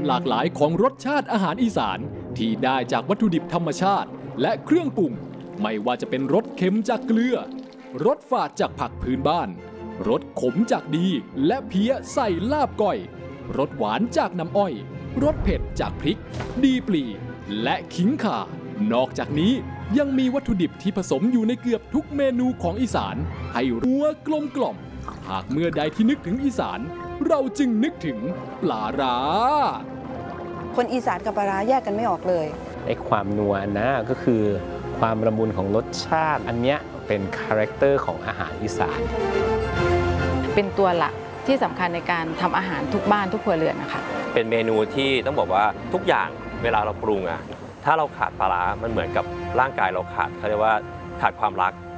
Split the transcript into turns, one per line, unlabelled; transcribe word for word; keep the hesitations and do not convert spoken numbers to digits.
หลากหลายของรสชาติอาหารอีสานที่ได้จากวัตถุดิบธรรมชาติและเครื่องปรุงไม่ว่าจะเป็นรสเค็มจากเกลือรสฝาดจากผักพื้นบ้านรสขมจากดีและเพี้ยใส่ลาบก้อยรสหวานจากน้ำอ้อยรสเผ็ดจากพริกดีปลีและขิงข่านอกจากนี้ยังมีวัตถุดิบที่ผสมอยู่ในเกือบทุกเมนูของอีสานให้รัวกลมกล่อมหากเมื่อใดที่นึกถึงอีสานเราจึงนึกถึงปลาร้า
คนอีสานกับปลาร้าแยกกันไม่ออกเลย
ไอ้ความนัวนะก็คือความละมุนของรสชาติอันเนี้ยเป็นคาแรคเตอร์ของอาหารอีสาน
เป็นตัวหลักที่สำคัญในการทำอาหารทุกบ้านทุกครัวเรือนนะคะ
เป็นเมนูที่ต้องบอกว่าทุกอย่างเวลาเราปรุงอะถ้าเราขาดปลาร้ามันเหมือนกับร่างกายเราขาดเขาเรียกว่าขาดความรัก